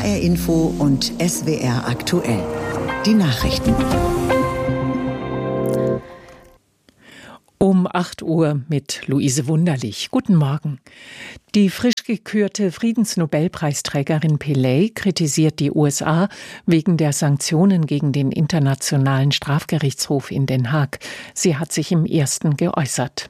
HR Info und SWR aktuell. Die Nachrichten. Um 8 Uhr mit Luise Wunderlich. Guten Morgen. Die frisch gekürte Friedensnobelpreisträgerin Pillay kritisiert die USA wegen der Sanktionen gegen den Internationalen Strafgerichtshof in Den Haag. Sie hat sich im Ersten geäußert.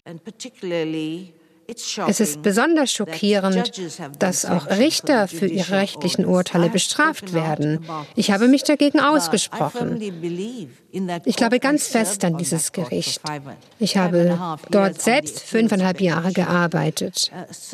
Es ist besonders schockierend, dass auch Richter für ihre rechtlichen Urteile bestraft werden. Ich habe mich dagegen ausgesprochen. Ich glaube ganz fest an dieses Gericht. Ich habe dort selbst 5,5 Jahre gearbeitet.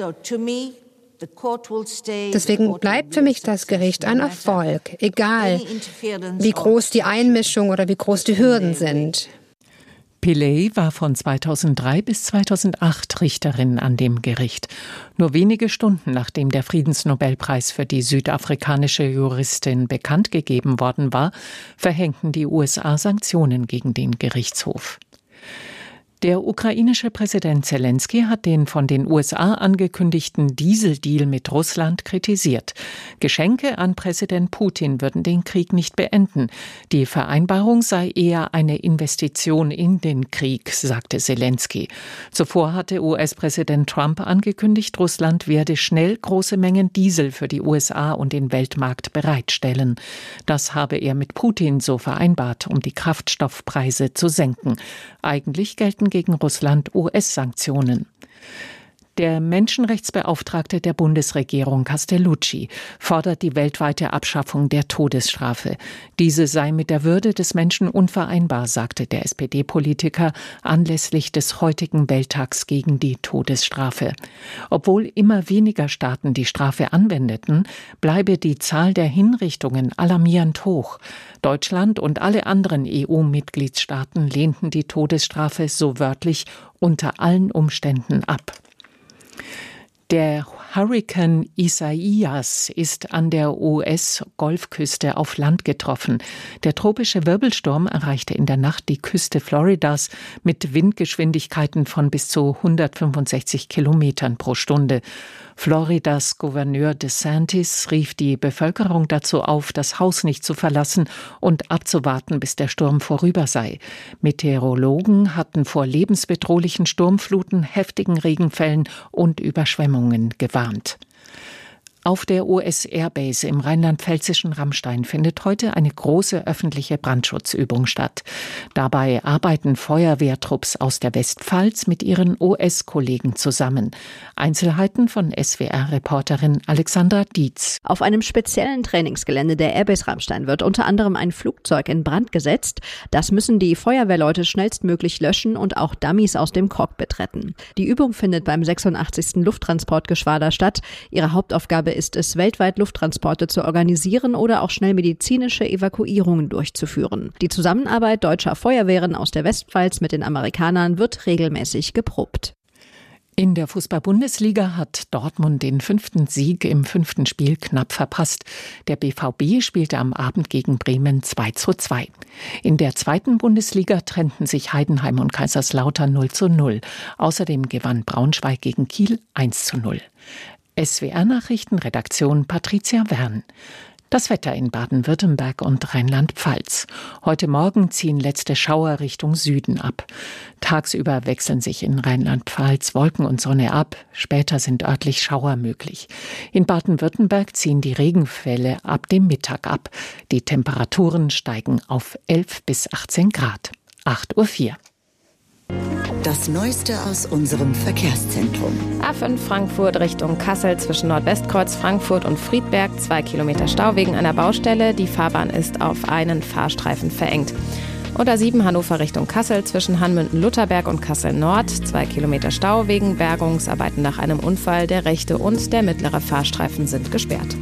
Deswegen bleibt für mich das Gericht ein Erfolg, egal wie groß die Einmischung oder wie groß die Hürden sind. Pillay war von 2003 bis 2008 Richterin an dem Gericht. Nur wenige Stunden nachdem der Friedensnobelpreis für die südafrikanische Juristin bekannt gegeben worden war, verhängten die USA Sanktionen gegen den Gerichtshof. Der ukrainische Präsident Zelensky hat den von den USA angekündigten Dieseldeal mit Russland kritisiert. Geschenke an Präsident Putin würden den Krieg nicht beenden. Die Vereinbarung sei eher eine Investition in den Krieg, sagte Zelensky. Zuvor hatte US-Präsident Trump angekündigt, Russland werde schnell große Mengen Diesel für die USA und den Weltmarkt bereitstellen. Das habe er mit Putin so vereinbart, um die Kraftstoffpreise zu senken. Eigentlich gelten gegen Russland US-Sanktionen. Der Menschenrechtsbeauftragte der Bundesregierung Castellucci fordert die weltweite Abschaffung der Todesstrafe. Diese sei mit der Würde des Menschen unvereinbar, sagte der SPD-Politiker anlässlich des heutigen Welttags gegen die Todesstrafe. Obwohl immer weniger Staaten die Strafe anwendeten, bleibe die Zahl der Hinrichtungen alarmierend hoch. Deutschland und alle anderen EU-Mitgliedstaaten lehnten die Todesstrafe so wörtlich unter allen Umständen ab. Der Hurrikan Isaias ist an der US-Golfküste auf Land getroffen. Der tropische Wirbelsturm erreichte in der Nacht die Küste Floridas mit Windgeschwindigkeiten von bis zu 165 Kilometern pro Stunde. Floridas Gouverneur DeSantis rief die Bevölkerung dazu auf, das Haus nicht zu verlassen und abzuwarten, bis der Sturm vorüber sei. Meteorologen hatten vor lebensbedrohlichen Sturmfluten, heftigen Regenfällen und Überschwemmungen gewarnt. Auf der US-Airbase im rheinland-pfälzischen Ramstein findet heute eine große öffentliche Brandschutzübung statt. Dabei arbeiten Feuerwehrtrupps aus der Westpfalz mit ihren US-Kollegen zusammen. Einzelheiten von SWR-Reporterin Alexandra Dietz. Auf einem speziellen Trainingsgelände der Airbase Ramstein wird unter anderem ein Flugzeug in Brand gesetzt. Das müssen die Feuerwehrleute schnellstmöglich löschen und auch Dummies aus dem Cockpit retten. Die Übung findet beim 86. Lufttransportgeschwader statt. Ihre Hauptaufgabe ist es, weltweit Lufttransporte zu organisieren oder auch schnell medizinische Evakuierungen durchzuführen. Die Zusammenarbeit deutscher Feuerwehren aus der Westpfalz mit den Amerikanern wird regelmäßig geprobt. In der Fußball-Bundesliga hat Dortmund den 5. Sieg im 5. Spiel knapp verpasst. Der BVB spielte am Abend gegen Bremen 2:2. In der 2. Bundesliga trennten sich Heidenheim und Kaiserslautern 0:0. Außerdem gewann Braunschweig gegen Kiel 1:0. SWR-Nachrichten, Redaktion Patricia Wern. Das Wetter in Baden-Württemberg und Rheinland-Pfalz. Heute Morgen ziehen letzte Schauer Richtung Süden ab. Tagsüber wechseln sich in Rheinland-Pfalz Wolken und Sonne ab. Später sind örtlich Schauer möglich. In Baden-Württemberg ziehen die Regenfälle ab dem Mittag ab. Die Temperaturen steigen auf 11 bis 18 Grad. 8:04 Uhr. Das Neueste aus unserem Verkehrszentrum. A5 Frankfurt Richtung Kassel zwischen Nordwestkreuz Frankfurt und Friedberg. 2 Kilometer Stau wegen einer Baustelle. Die Fahrbahn ist auf einen Fahrstreifen verengt. Und A7 Hannover Richtung Kassel zwischen Hanmünden-Lutherberg und Kassel Nord. 2 Kilometer Stau wegen Bergungsarbeiten nach einem Unfall. Der rechte und der mittlere Fahrstreifen sind gesperrt.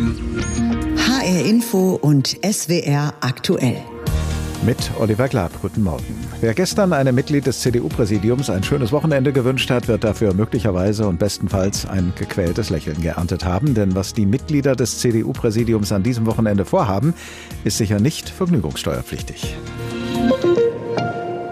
HR Info und SWR aktuell. Mit Oliver Glab, guten Morgen. Wer gestern einem Mitglied des CDU-Präsidiums ein schönes Wochenende gewünscht hat, wird dafür möglicherweise und bestenfalls ein gequältes Lächeln geerntet haben. Denn was die Mitglieder des CDU-Präsidiums an diesem Wochenende vorhaben, ist sicher nicht vergnügungssteuerpflichtig.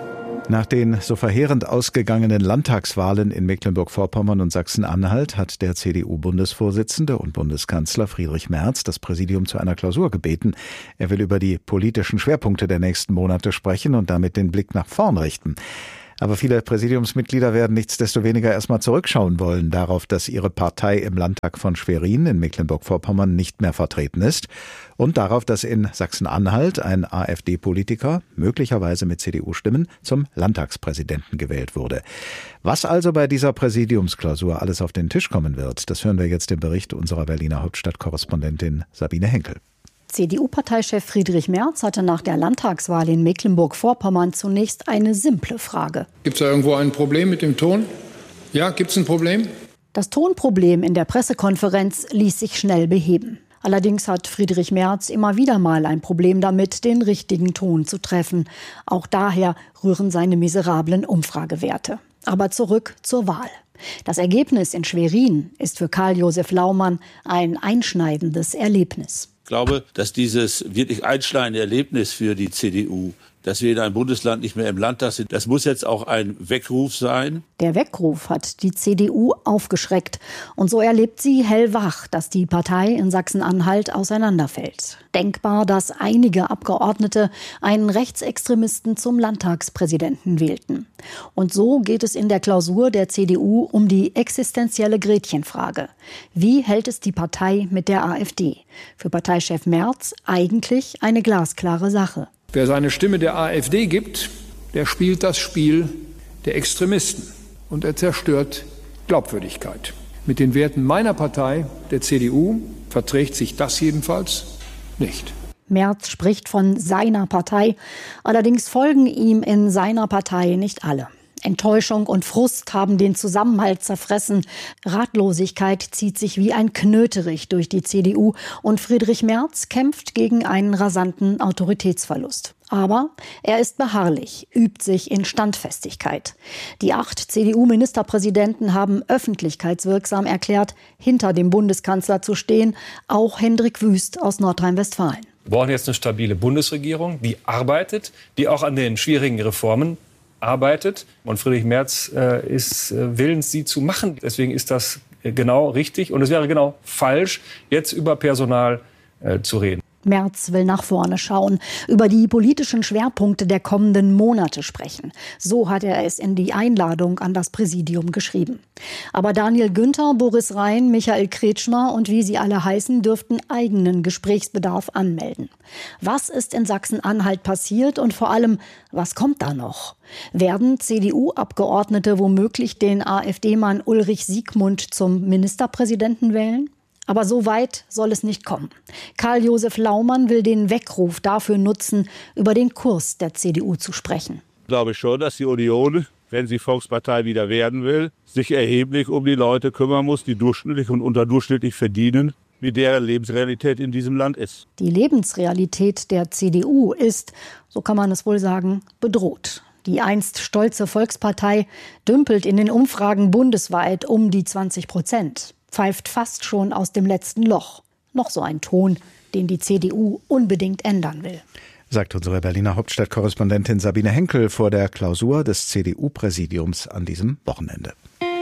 Nach den so verheerend ausgegangenen Landtagswahlen in Mecklenburg-Vorpommern und Sachsen-Anhalt hat der CDU-Bundesvorsitzende und Bundeskanzler Friedrich Merz das Präsidium zu einer Klausur gebeten. Er will über die politischen Schwerpunkte der nächsten Monate sprechen und damit den Blick nach vorn richten. Aber viele Präsidiumsmitglieder werden nichtsdestoweniger erstmal zurückschauen wollen darauf, dass ihre Partei im Landtag von Schwerin in Mecklenburg-Vorpommern nicht mehr vertreten ist und darauf, dass in Sachsen-Anhalt ein AfD-Politiker, möglicherweise mit CDU-Stimmen, zum Landtagspräsidenten gewählt wurde. Was also bei dieser Präsidiumsklausur alles auf den Tisch kommen wird, das hören wir jetzt im Bericht unserer Berliner Hauptstadtkorrespondentin Sabine Henkel. CDU-Parteichef Friedrich Merz hatte nach der Landtagswahl in Mecklenburg-Vorpommern zunächst eine simple Frage. Gibt es da irgendwo ein Problem mit dem Ton? Ja, gibt es ein Problem? Das Tonproblem in der Pressekonferenz ließ sich schnell beheben. Allerdings hat Friedrich Merz immer wieder mal ein Problem damit, den richtigen Ton zu treffen. Auch daher rühren seine miserablen Umfragewerte. Aber zurück zur Wahl. Das Ergebnis in Schwerin ist für Karl-Josef Laumann ein einschneidendes Erlebnis. Ich glaube, dass dieses wirklich einschneidende Erlebnis für die CDU, dass wir in einem Bundesland nicht mehr im Landtag sind, das muss jetzt auch ein Weckruf sein. Der Weckruf hat die CDU aufgeschreckt. Und so erlebt sie hellwach, dass die Partei in Sachsen-Anhalt auseinanderfällt. Denkbar, dass einige Abgeordnete einen Rechtsextremisten zum Landtagspräsidenten wählten. Und so geht es in der Klausur der CDU um die existenzielle Gretchenfrage. Wie hält es die Partei mit der AfD? Für Parteichef Merz eigentlich eine glasklare Sache. Wer seine Stimme der AfD gibt, der spielt das Spiel der Extremisten und er zerstört Glaubwürdigkeit. Mit den Werten meiner Partei, der CDU, verträgt sich das jedenfalls nicht. Merz spricht von seiner Partei, allerdings folgen ihm in seiner Partei nicht alle. Enttäuschung und Frust haben den Zusammenhalt zerfressen. Ratlosigkeit zieht sich wie ein Knöterich durch die CDU und Friedrich Merz kämpft gegen einen rasanten Autoritätsverlust. Aber er ist beharrlich, übt sich in Standfestigkeit. Die 8 CDU-Ministerpräsidenten haben öffentlichkeitswirksam erklärt, hinter dem Bundeskanzler zu stehen, auch Hendrik Wüst aus Nordrhein-Westfalen. Wir brauchen jetzt eine stabile Bundesregierung, die arbeitet, die auch an den schwierigen Reformen arbeitet. Und Friedrich Merz ist willens, sie zu machen. Deswegen ist das genau richtig. Und es wäre genau falsch, jetzt über Personal zu reden. Merz will nach vorne schauen, über die politischen Schwerpunkte der kommenden Monate sprechen. So hat er es in die Einladung an das Präsidium geschrieben. Aber Daniel Günther, Boris Rhein, Michael Kretschmer und wie sie alle heißen, dürften eigenen Gesprächsbedarf anmelden. Was ist in Sachsen-Anhalt passiert und vor allem, was kommt da noch? Werden CDU-Abgeordnete womöglich den AfD-Mann Ulrich Siegmund zum Ministerpräsidenten wählen? Aber so weit soll es nicht kommen. Karl-Josef Laumann will den Weckruf dafür nutzen, über den Kurs der CDU zu sprechen. Ich glaube schon, dass die Union, wenn sie Volkspartei wieder werden will, sich erheblich um die Leute kümmern muss, die durchschnittlich und unterdurchschnittlich verdienen, wie deren Lebensrealität in diesem Land ist. Die Lebensrealität der CDU ist, so kann man es wohl sagen, bedroht. Die einst stolze Volkspartei dümpelt in den Umfragen bundesweit um die 20%. Pfeift fast schon aus dem letzten Loch. Noch so ein Ton, den die CDU unbedingt ändern will. Sagt unsere Berliner Hauptstadtkorrespondentin Sabine Henkel vor der Klausur des CDU-Präsidiums an diesem Wochenende.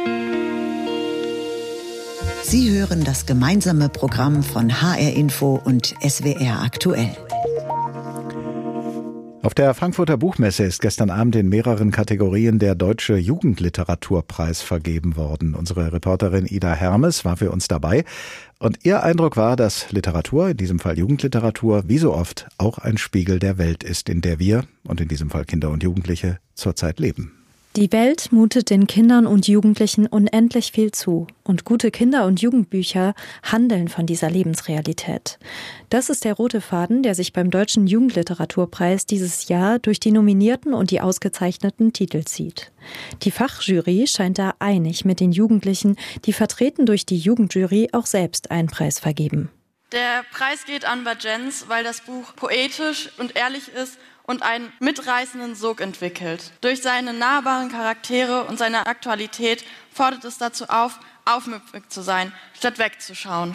Sie hören das gemeinsame Programm von HR Info und SWR aktuell. Auf der Frankfurter Buchmesse ist gestern Abend in mehreren Kategorien der Deutsche Jugendliteraturpreis vergeben worden. Unsere Reporterin Ida Hermes war für uns dabei. Und ihr Eindruck war, dass Literatur, in diesem Fall Jugendliteratur, wie so oft auch ein Spiegel der Welt ist, in der wir, und in diesem Fall Kinder und Jugendliche, zurzeit leben. Die Welt mutet den Kindern und Jugendlichen unendlich viel zu. Und gute Kinder- und Jugendbücher handeln von dieser Lebensrealität. Das ist der rote Faden, der sich beim Deutschen Jugendliteraturpreis dieses Jahr durch die nominierten und die ausgezeichneten Titel zieht. Die Fachjury scheint da einig mit den Jugendlichen, die vertreten durch die Jugendjury auch selbst einen Preis vergeben. Der Preis geht an Vajenz, weil das Buch poetisch und ehrlich ist und einen mitreißenden Sog entwickelt. Durch seine nahbaren Charaktere und seine Aktualität fordert es dazu auf, aufmüpfig zu sein, statt wegzuschauen.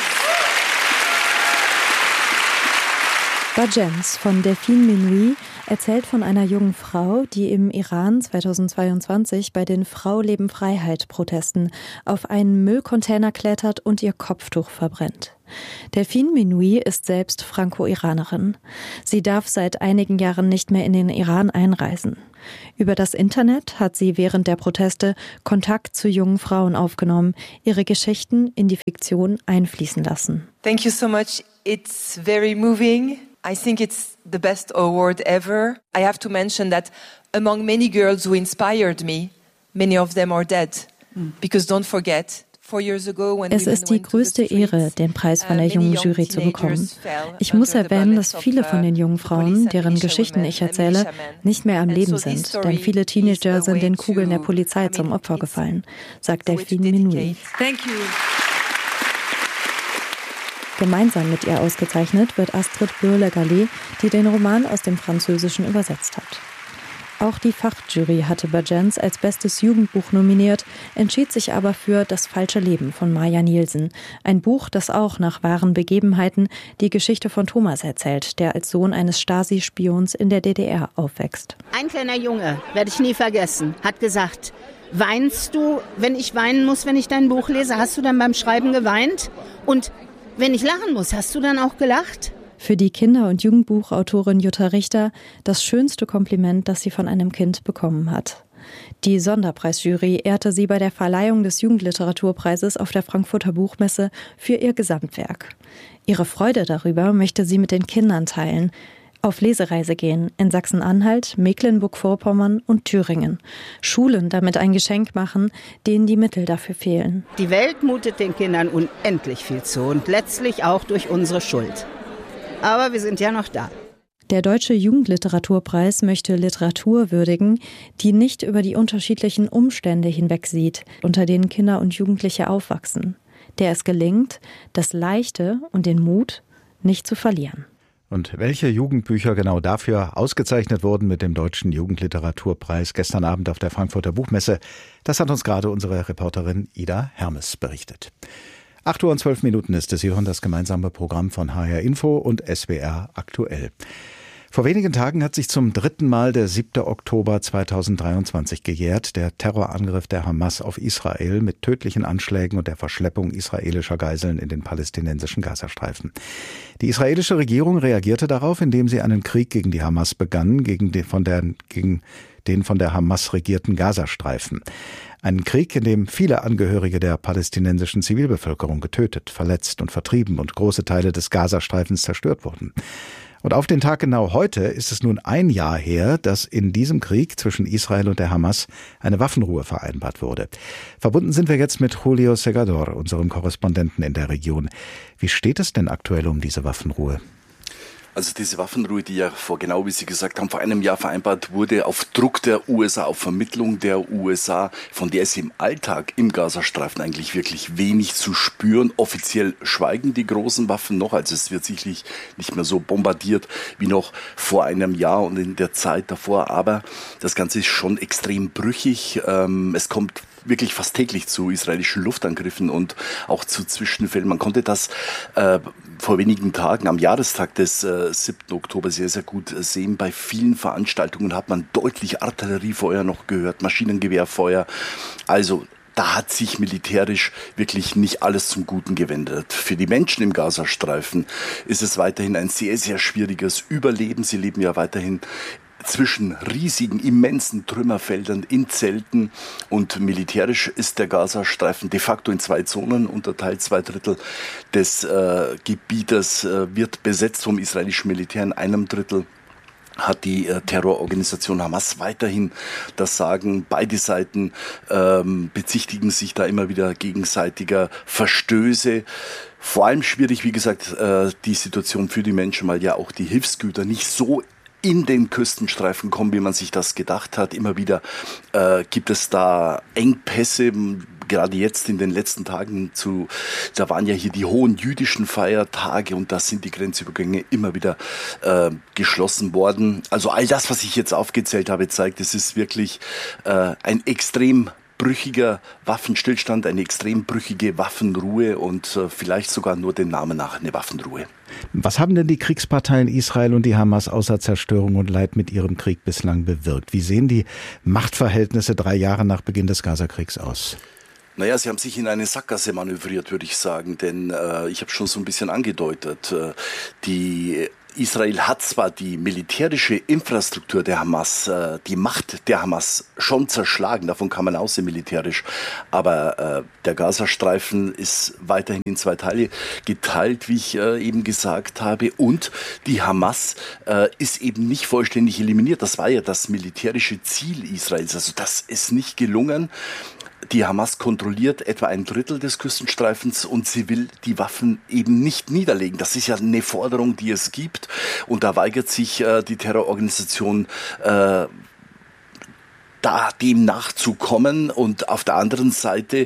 Vajenz von Delphine Menuy erzählt von einer jungen Frau, die im Iran 2022 bei den Frau-Leben-Freiheit-Protesten auf einen Müllcontainer klettert und ihr Kopftuch verbrennt. Delphine Menoui ist selbst Franco-Iranerin. Sie darf seit einigen Jahren nicht mehr in den Iran einreisen. Über das Internet hat sie während der Proteste Kontakt zu jungen Frauen aufgenommen, ihre Geschichten in die Fiktion einfließen lassen. Thank you so much. It's very moving. I think it's the best award ever. I have to mention that among many girls who inspired me, many of them are dead. Because don't forget, es ist die größte Ehre, den Preis von der jungen Jury zu bekommen. Ich muss erwähnen, dass viele von den jungen Frauen, deren Geschichten ich erzähle, nicht mehr am Leben sind, denn viele Teenager sind den Kugeln der Polizei zum Opfer gefallen, sagt Delphine Menoui. Gemeinsam mit ihr ausgezeichnet wird Astrid Bourle-Gallet, die den Roman aus dem Französischen übersetzt hat. Auch die Fachjury hatte Badjans als bestes Jugendbuch nominiert, entschied sich aber für Das falsche Leben von Maja Nielsen. Ein Buch, das auch nach wahren Begebenheiten die Geschichte von Thomas erzählt, der als Sohn eines Stasi-Spions in der DDR aufwächst. Ein kleiner Junge, werde ich nie vergessen, hat gesagt: Weinst du, wenn ich weinen muss, wenn ich dein Buch lese? Hast du dann beim Schreiben geweint? Und wenn ich lachen muss, hast du dann auch gelacht? Für die Kinder- und Jugendbuchautorin Jutta Richter das schönste Kompliment, das sie von einem Kind bekommen hat. Die Sonderpreisjury ehrte sie bei der Verleihung des Jugendliteraturpreises auf der Frankfurter Buchmesse für ihr Gesamtwerk. Ihre Freude darüber möchte sie mit den Kindern teilen, auf Lesereise gehen in Sachsen-Anhalt, Mecklenburg-Vorpommern und Thüringen. Schulen damit ein Geschenk machen, denen die Mittel dafür fehlen. Die Welt mutet den Kindern unendlich viel zu und letztlich auch durch unsere Schuld. Aber wir sind ja noch da. Der Deutsche Jugendliteraturpreis möchte Literatur würdigen, die nicht über die unterschiedlichen Umstände hinwegsieht, unter denen Kinder und Jugendliche aufwachsen. Der es gelingt, das Leichte und den Mut nicht zu verlieren. Und welche Jugendbücher genau dafür ausgezeichnet wurden mit dem Deutschen Jugendliteraturpreis gestern Abend auf der Frankfurter Buchmesse, das hat uns gerade unsere Reporterin Ida Hermes berichtet. 8:12 Uhr ist es. Sie hören das gemeinsame Programm von HR Info und SWR aktuell. Vor wenigen Tagen hat sich zum 3. Mal der 7. Oktober 2023 gejährt, der Terrorangriff der Hamas auf Israel mit tödlichen Anschlägen und der Verschleppung israelischer Geiseln in den palästinensischen Gazastreifen. Die israelische Regierung reagierte darauf, indem sie einen Krieg gegen die Hamas begann, gegen den von der Hamas regierten Gazastreifen. Einen Krieg, in dem viele Angehörige der palästinensischen Zivilbevölkerung getötet, verletzt und vertrieben und große Teile des Gazastreifens zerstört wurden. Und auf den Tag genau heute ist es nun ein Jahr her, dass in diesem Krieg zwischen Israel und der Hamas eine Waffenruhe vereinbart wurde. Verbunden sind wir jetzt mit Julio Segador, unserem Korrespondenten in der Region. Wie steht es denn aktuell um diese Waffenruhe? Also diese Waffenruhe, die ja wie Sie gesagt haben, vor einem Jahr vereinbart wurde, auf Druck der USA, auf Vermittlung der USA, von der ist im Alltag im Gazastreifen eigentlich wirklich wenig zu spüren. Offiziell schweigen die großen Waffen noch, also es wird sicherlich nicht mehr so bombardiert wie noch vor einem Jahr und in der Zeit davor, aber das Ganze ist schon extrem brüchig. Es kommt wirklich fast täglich zu israelischen Luftangriffen und auch zu Zwischenfällen. Man konnte das vor wenigen Tagen am Jahrestag des 7. Oktober sehr, sehr gut sehen. Bei vielen Veranstaltungen hat man deutlich Artilleriefeuer noch gehört, Maschinengewehrfeuer. Also da hat sich militärisch wirklich nicht alles zum Guten gewendet. Für die Menschen im Gazastreifen ist es weiterhin ein sehr, sehr schwieriges Überleben. Sie leben ja weiterhin zwischen riesigen, immensen Trümmerfeldern in Zelten und militärisch ist der Gazastreifen de facto in 2 Zonen unterteilt. 2/3 des Gebietes wird besetzt vom israelischen Militär, in 1/3 hat die Terrororganisation Hamas weiterhin das Sagen. Beide Seiten bezichtigen sich da immer wieder gegenseitiger Verstöße. Vor allem schwierig, wie gesagt, die Situation für die Menschen, weil ja auch die Hilfsgüter nicht so in den Küstenstreifen kommen, wie man sich das gedacht hat. Immer wieder gibt es da Engpässe, gerade jetzt in den letzten Tagen da waren ja hier die hohen jüdischen Feiertage und da sind die Grenzübergänge immer wieder geschlossen worden. Also all das, was ich jetzt aufgezählt habe, zeigt, es ist wirklich ein extrem brüchiger Waffenstillstand, eine extrem brüchige Waffenruhe und vielleicht sogar nur den Namen nach eine Waffenruhe. Was haben denn die Kriegsparteien Israel und die Hamas außer Zerstörung und Leid mit ihrem Krieg bislang bewirkt? Wie sehen die Machtverhältnisse 3 Jahre nach Beginn des Gazakriegs aus? Naja, sie haben sich in eine Sackgasse manövriert, würde ich sagen, denn ich habe schon so ein bisschen angedeutet, Israel hat zwar die militärische Infrastruktur der Hamas, die Macht der Hamas schon zerschlagen, davon kann man aussehen militärisch, aber der Gazastreifen ist weiterhin in 2 Teile geteilt, wie ich eben gesagt habe, und die Hamas ist eben nicht vollständig eliminiert. Das war ja das militärische Ziel Israels, also das ist nicht gelungen. Die Hamas kontrolliert etwa 1/3 des Küstenstreifens und sie will die Waffen eben nicht niederlegen. Das ist ja eine Forderung, die es gibt. Und da weigert sich die Terrororganisation dem nachzukommen. Und auf der anderen Seite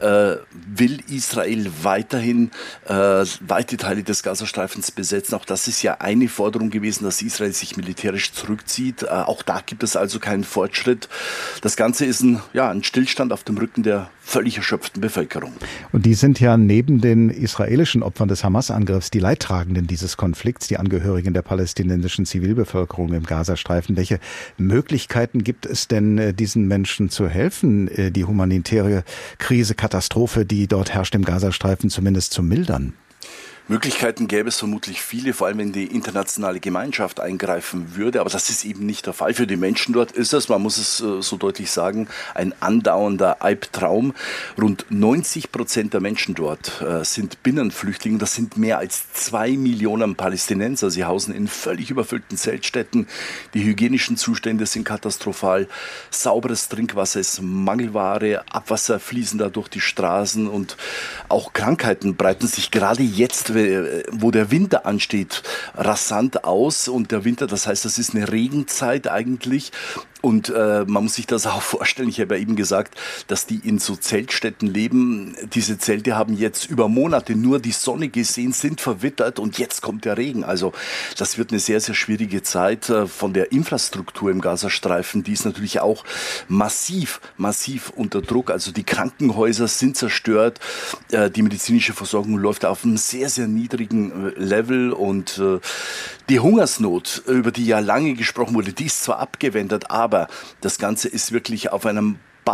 will Israel weiterhin weite Teile des Gazastreifens besetzen. Auch das ist ja eine Forderung gewesen, dass Israel sich militärisch zurückzieht. Auch da gibt es also keinen Fortschritt. Das Ganze ist ein Stillstand auf dem Rücken der völlig erschöpften Bevölkerung. Und die sind ja neben den israelischen Opfern des Hamas-Angriffs die Leidtragenden dieses Konflikts, die Angehörigen der palästinensischen Zivilbevölkerung im Gazastreifen. Welche Möglichkeiten gibt es denn, diesen Menschen zu helfen, die humanitäre Krise, Katastrophe, die dort herrscht im Gazastreifen, zumindest zu mildern? Möglichkeiten gäbe es vermutlich viele, vor allem wenn die internationale Gemeinschaft eingreifen würde, aber das ist eben nicht der Fall. Für die Menschen dort ist es, man muss es so deutlich sagen, ein andauernder Albtraum. Rund 90% der Menschen dort sind Binnenflüchtlinge, das sind mehr als 2 Millionen Palästinenser. Sie hausen in völlig überfüllten Zeltstätten, die hygienischen Zustände sind katastrophal, sauberes Trinkwasser ist Mangelware, Abwasser fließen da durch die Straßen und auch Krankheiten breiten sich gerade jetzt, wo der Winter ansteht, rasant aus. Und der Winter, das heißt, das ist eine Regenzeit eigentlich. Und man muss sich das auch vorstellen, ich habe ja eben gesagt, dass die in so Zeltstätten leben. Diese Zelte haben jetzt über Monate nur die Sonne gesehen, sind verwittert und jetzt kommt der Regen. Also das wird eine sehr, sehr schwierige Zeit von der Infrastruktur im Gazastreifen. Die ist natürlich auch massiv unter Druck. Also die Krankenhäuser sind zerstört. Die medizinische Versorgung läuft auf einem sehr, sehr niedrigen Level und die Hungersnot, über die ja lange gesprochen wurde, die ist zwar abgewendet, aber das Ganze ist wirklich auf einer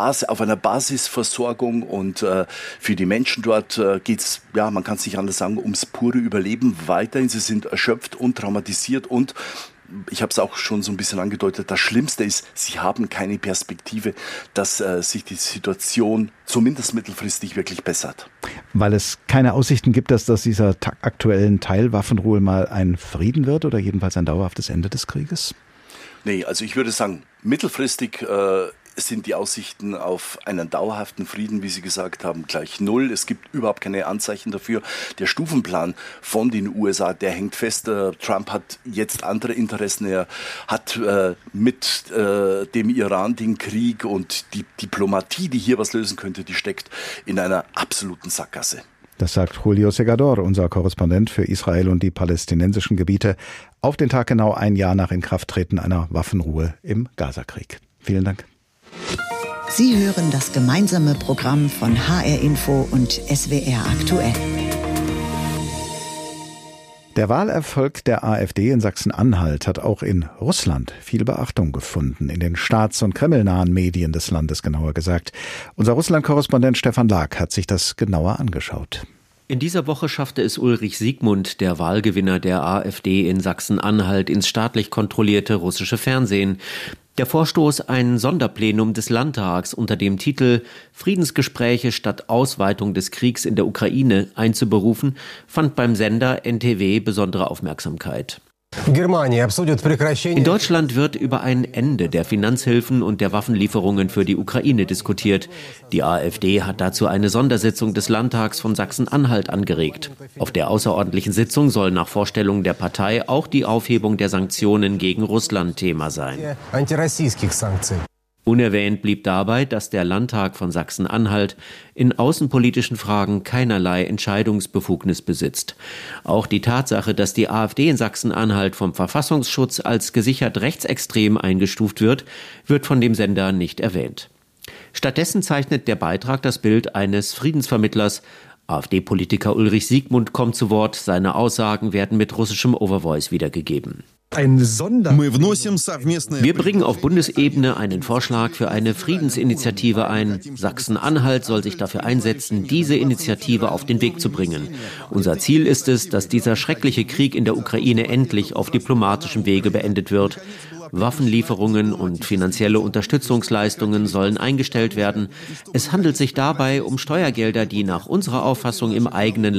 Basisversorgung und für die Menschen dort geht's, ja, man kann es nicht anders sagen, ums pure Überleben weiterhin. Sie sind erschöpft und traumatisiert und ich habe es auch schon so ein bisschen angedeutet, das Schlimmste ist, sie haben keine Perspektive, dass sich die Situation zumindest mittelfristig wirklich bessert. Weil es keine Aussichten gibt, dass aus dieser aktuellen Teilwaffenruhe mal ein Frieden wird oder jedenfalls ein dauerhaftes Ende des Krieges? Nee, also ich würde sagen, mittelfristig sind die Aussichten auf einen dauerhaften Frieden, wie Sie gesagt haben, gleich null. Es gibt überhaupt keine Anzeichen dafür. Der Stufenplan von den USA, der hängt fest. Trump hat jetzt andere Interessen. Er hat mit dem Iran den Krieg und die Diplomatie, die hier was lösen könnte, die steckt in einer absoluten Sackgasse. Das sagt Julio Segador, unser Korrespondent für Israel und die palästinensischen Gebiete, auf den Tag genau 1 Jahr nach Inkrafttreten einer Waffenruhe im Gazakrieg. Vielen Dank. Sie hören das gemeinsame Programm von HR Info und SWR aktuell. Der Wahlerfolg der AfD in Sachsen-Anhalt hat auch in Russland viel Beachtung gefunden, in den staats- und kremlnahen Medien des Landes genauer gesagt. Unser Russland-Korrespondent Stefan Lag hat sich das genauer angeschaut. In dieser Woche schaffte es Ulrich Siegmund, der Wahlgewinner der AfD in Sachsen-Anhalt, ins staatlich kontrollierte russische Fernsehen. Der Vorstoß, ein Sonderplenum des Landtags unter dem Titel »Friedensgespräche statt Ausweitung des Kriegs in der Ukraine« einzuberufen, fand beim Sender NTW besondere Aufmerksamkeit. In Deutschland wird über ein Ende der Finanzhilfen und der Waffenlieferungen für die Ukraine diskutiert. Die AfD hat dazu eine Sondersitzung des Landtags von Sachsen-Anhalt angeregt. Auf der außerordentlichen Sitzung soll nach Vorstellung der Partei auch die Aufhebung der Sanktionen gegen Russland Thema sein. Unerwähnt blieb dabei, dass der Landtag von Sachsen-Anhalt in außenpolitischen Fragen keinerlei Entscheidungsbefugnis besitzt. Auch die Tatsache, dass die AfD in Sachsen-Anhalt vom Verfassungsschutz als gesichert rechtsextrem eingestuft wird, wird von dem Sender nicht erwähnt. Stattdessen zeichnet der Beitrag das Bild eines Friedensvermittlers. AfD-Politiker Ulrich Siegmund kommt zu Wort. Seine Aussagen werden mit russischem Overvoice wiedergegeben. Wir bringen auf Bundesebene einen Vorschlag für eine Friedensinitiative ein. Sachsen-Anhalt soll sich dafür einsetzen, diese Initiative auf den Weg zu bringen. Unser Ziel ist es, dass dieser schreckliche Krieg in der Ukraine endlich auf diplomatischem Wege beendet wird. Waffenlieferungen und finanzielle Unterstützungsleistungen sollen eingestellt werden. Es handelt sich dabei um Steuergelder, die nach unserer Auffassung im eigenen